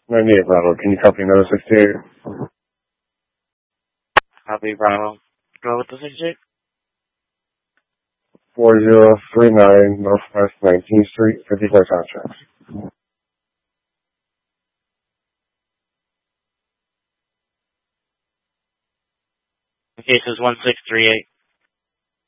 98 Bravo, can you copy another 68? Copy, Bravo. Go with the 68. 4039 Northwest 19th Street, 54 contract. The case is 1638.